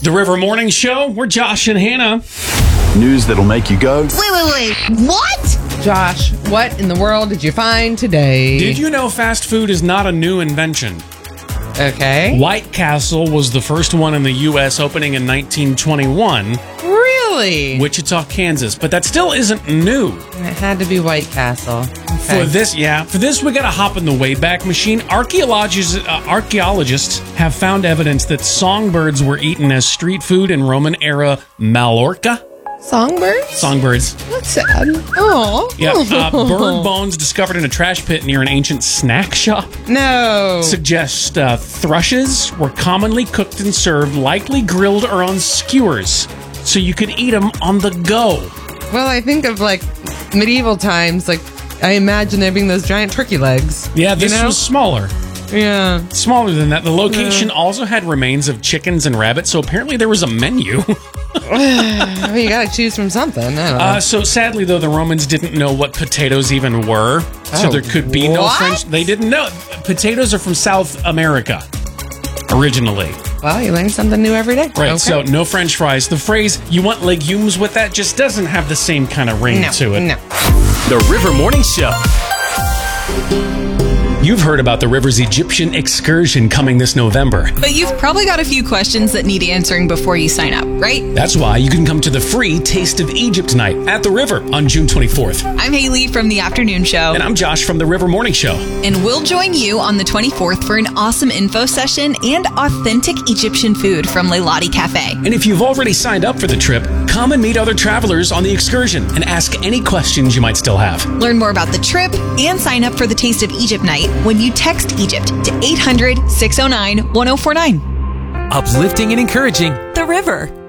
The River Morning Show. We're Josh and Hannah. News that'll make you go. Wait. What? Josh, what in the world did you find today? Did you know fast food is not a new invention? Okay. White Castle was the first one in the U.S. opening in 1921. Really? Wichita, Kansas. But that still isn't new. It had to be White Castle. Okay. For this, we gotta hop in the Wayback Machine. Archaeologists have found evidence that songbirds were eaten as street food in Roman-era Mallorca. Songbirds? Songbirds. That's sad. Oh. Yeah, bird bones discovered in a trash pit near an ancient snack shop No. suggest thrushes were commonly cooked and served, likely grilled or on skewers, so you could eat them on the go. Well, I think of like medieval times. Like I imagine there being those giant turkey legs. Yeah, this was smaller. Yeah. Smaller than that. The location also had remains of chickens and rabbits, so apparently there was a menu. Well, you gotta choose from something. I don't know. So sadly, though, the Romans didn't know what potatoes even were, so there could be no what? French. They didn't know. Potatoes are from South America, originally. Well, you learn something new every day. Right, Okay. so no French fries. The phrase, you want legumes with that, just doesn't have the same kind of ring to it. No. The River Morning Show. You've heard about the River's Egyptian excursion coming this November. But you've probably got a few questions that need answering before you sign up, right? That's why you can come to the free Taste of Egypt night at the River on June 24th. I'm Haley from The Afternoon Show. And I'm Josh from the River Morning Show. And we'll join you on the 24th for an awesome info session and authentic Egyptian food from Leilani Cafe. And if you've already signed up for the trip, come and meet other travelers on the excursion and ask any questions you might still have. Learn more about the trip and sign up for the Taste of Egypt night when you text Egypt to 800-609-1049. Uplifting and encouraging. The River.